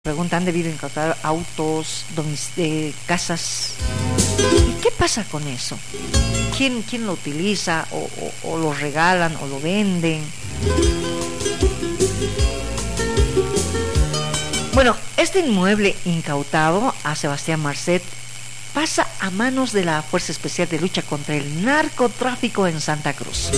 Preguntan debido a incautar autos, casas. ¿Y qué pasa con eso? ¿Quién lo utiliza o lo regalan o lo venden? Bueno, este inmueble incautado a Sebastián Marcet pasa a manos de la Fuerza Especial de Lucha contra el Narcotráfico en Santa Cruz.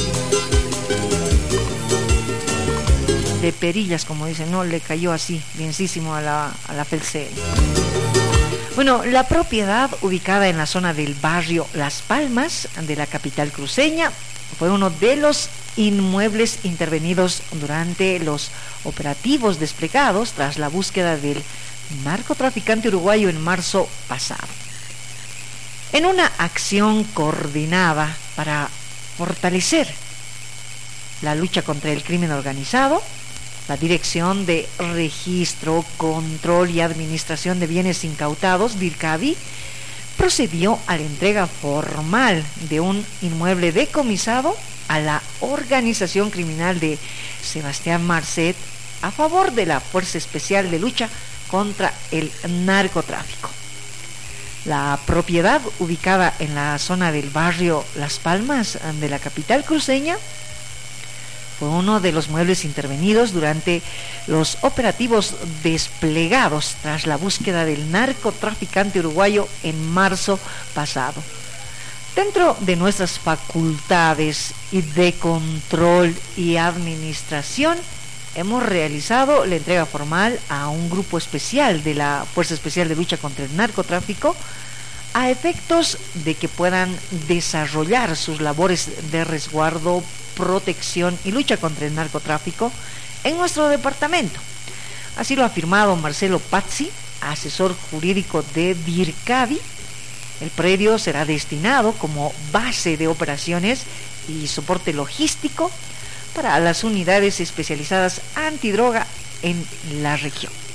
De perillas, como dicen, no le cayó así, bienísimo a la FELCEL. Bueno, la propiedad ubicada en la zona del barrio Las Palmas de la capital cruceña fue uno de los inmuebles intervenidos durante los operativos desplegados tras la búsqueda del narcotraficante uruguayo en marzo pasado. En una acción coordinada para fortalecer la lucha contra el crimen organizado, la Dirección de Registro, Control y Administración de Bienes Incautados, DIRCABI, procedió a la entrega formal de un inmueble decomisado a la organización criminal de Sebastián Marcet a favor de la Fuerza Especial de Lucha contra el Narcotráfico. La propiedad, ubicada en la zona del barrio Las Palmas de la capital cruceña, fue uno de los muebles intervenidos durante los operativos desplegados tras la búsqueda del narcotraficante uruguayo en marzo pasado. Dentro de nuestras facultades y de control y administración, hemos realizado la entrega formal a un grupo especial de la Fuerza Especial de Lucha contra el Narcotráfico a efectos de que puedan desarrollar sus labores de resguardo, protección y lucha contra el narcotráfico en nuestro departamento. Así lo ha afirmado Marcelo Pazzi, asesor jurídico de DIRCABI. El predio será destinado como base de operaciones y soporte logístico para las unidades especializadas antidroga en la región.